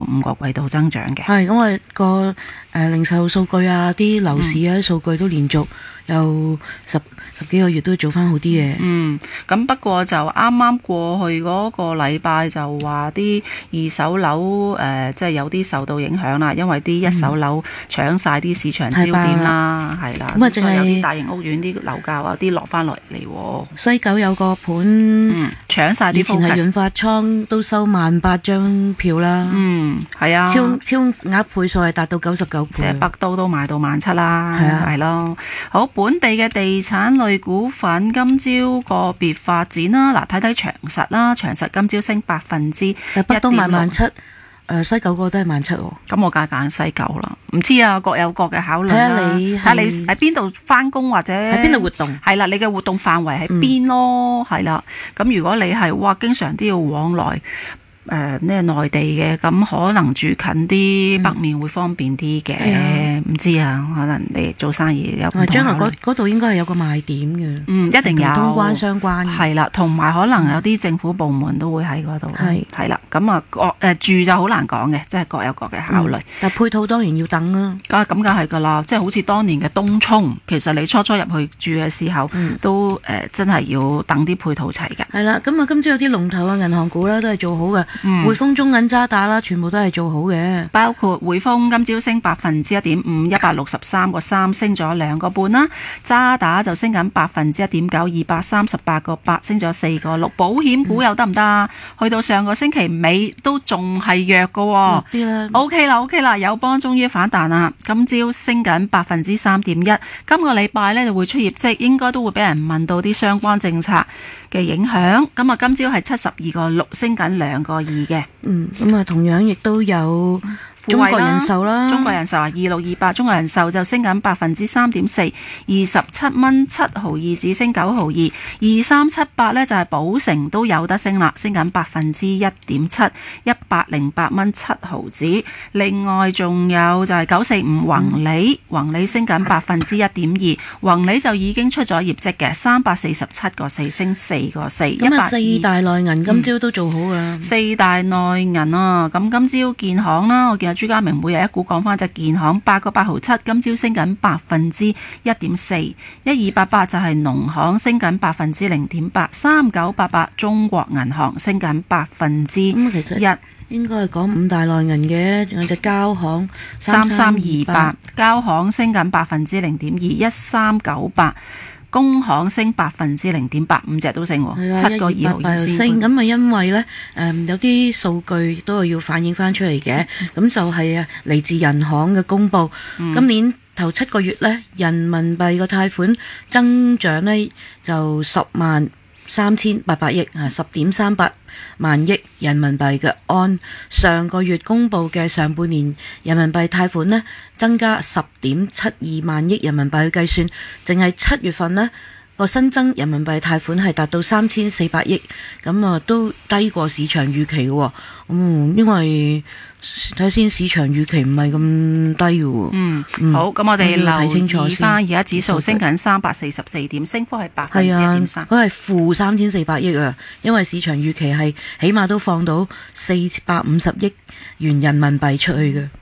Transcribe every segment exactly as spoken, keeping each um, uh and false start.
五個季度增長嘅。 係咁啊，個誒零售數據啊，啲樓市啊啲數據都連續有十十幾個月都做翻好啲嘅。 嗯，咁不過就啱啱過去嗰個禮拜就話啲二手樓誒、呃，即係有啲受到影響啦，因為啲一手樓搶晒啲市場焦點啦，係啦。咁啊，淨係有啲大型屋苑啲樓價啊啲落翻落嚟。 西九有個盤、 嗯、搶晒啲，以前係潤發倉都收萬八張票啦。嗯，係啊，超超額倍數係達到九十九倍。即係北都都賣到萬七啦，係啊，係咯。好，本地嘅地產類股份今朝個別發展啦。嗱，睇睇長實啦，長實今朝升百分之一點六。北都賣萬七。誒西九個都係萬七喎，咁我梗係揀西九啦。唔知啊，各有各嘅考慮啦。睇下你睇下你喺邊度翻工或者喺邊度活動，係啦，你嘅活動範圍喺邊咯，係啦。咁如果你係哇經常都要往來誒呢內地嘅，咁可能住近啲北面會方便啲嘅。唔、嗯、知啊，可能你做生意有唔同考慮。將來嗰嗰度應該係有個賣點嘅，嗯，一定有通關相關嘅，係啦，同埋可能有啲政府部門都會喺嗰度，係係啦。咁啊，各誒住就好難講嘅，即係各有各嘅考慮。嗯、但配套當然要等啦。咁咁梗係㗎啦，即係好似當年嘅東涌，其實你初初入去住嘅時候，嗯、都誒、呃、真係要等啲配套齊嘅。係啦，咁啊，今朝有啲龍頭嘅銀行股啦，都係做好嘅。嗯、匯豐、中銀、渣打啦，全部都係做好嘅。包括匯豐今朝升百分之一點五，一百六十三個三，升咗兩個半啦。渣打就升緊百分之一點九，二百三十八個八，升咗四個六。保險股又得唔得啊？去到上個星期尾都仲係弱嘅喎。弱啲啦。O K 啦 ，O K 啦，友邦終於反彈啦。今朝升緊百分之三點一。今個禮拜呢就會出業績，應該都會俾人問到啲相關政策嘅影響。咁啊，今朝係七十二個六，升緊兩個二嘅。嗯，咁啊，同樣亦都有中國人壽啦，中國人壽啊，二六二八，中國人壽就升緊百分之三點四，二十七蚊七毫二，只升九毫二。二三七八呢就係寶城都有得升啦，升緊百分之一點七，一百零八蚊七毫子。另外仲有就係九四五宏利，宏利升緊百分之一點二，宏利就已經出咗業績嘅，三百四十七個四，升四個四。咁啊，四大內銀今朝都做好噶、嗯，四大內銀啊，咁今朝建行啦，我見朱家明每日一股講翻隻建行八個八毫七，今朝升緊百分之一點四，一二八八就係農行升緊百分之零點八，三九八八中國銀行升緊百分之一。咁其實應該係講五大內銀嘅，仲有隻交行三三二八，交行升緊百分之零點二，一三九八。工行升百分之零點八，五隻都升，七個二毫二先。咁啊，因為咧，誒、嗯、有啲數據都係要反映翻出嚟嘅，咁、嗯、就係啊嚟自人行嘅公佈、嗯。今年頭七個月咧，人民幣個貸款增長咧就十萬三千八百億啊，十點三八萬億人民幣嘅。按上個月公佈嘅上半年人民幣貸款呢，增加十點七二萬億人民幣去計算，淨係七月份呢個新增人民幣貸款係達到三千四百億，咁啊都低過市場預期嘅。嗯，因為睇先市場預期唔係咁低嘅。嗯，嗯好，咁我哋留意翻而家指數升緊三百四十四點，升幅係百分之一點三。佢係負三千四百億啊，因為市場預期係起碼都放到四百五十億元人民幣出去嘅。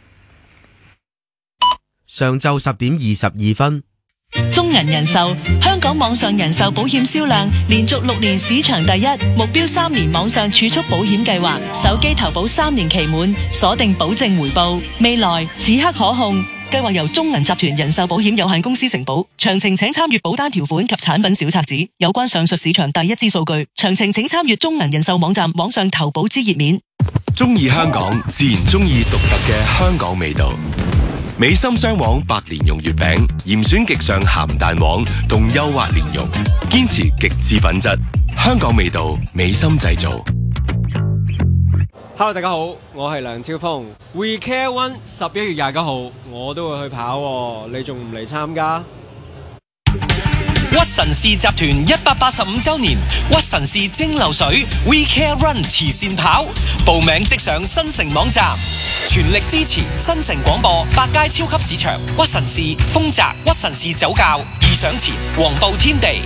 上晝十點二十二分。 中銀人壽香港網上人壽保險銷量連續六年市場第一，目標三年網上儲蓄保險計劃，手機投保三年期滿，鎖定保證回報，未來此刻可控。計劃由中銀集團人壽保險有限公司承保，詳情請參閱保單條款及產品小冊子。有關上述市場第一支數據，詳情請參閱中銀人壽網站網上投保之頁面。 中意香港，自然中意獨特嘅香港味道。美心雙黃白蓮蓉月餅，嚴選極上鹹蛋黃，凍優滑蓮蓉，堅持極致品質，香港味道，美心製造。 Hello， 大家好，我係梁超峰。We Care One 十一月廿九號，我都會去跑喎，你仲唔嚟參加？ 屈臣氏集團一百八十五周年，屈臣氏蒸餾水 We Care Run 慈善跑，報名即上新城網站，全力支持新城廣播、百佳超級市場、屈臣氏、豐澤、屈臣氏酒窖、義享前、黃埔天地。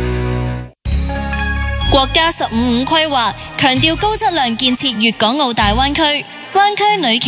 國家十五五規劃強調高質量建設粵港澳大灣區，灣區女企